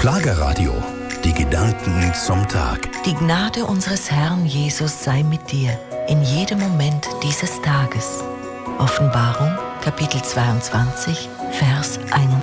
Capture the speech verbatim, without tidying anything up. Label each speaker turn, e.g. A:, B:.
A: Schlagerradio. Die Gedanken zum Tag.
B: Die Gnade unseres Herrn Jesus sei mit dir in jedem Moment dieses Tages. Offenbarung, Kapitel zweiundzwanzig, Vers einundzwanzig.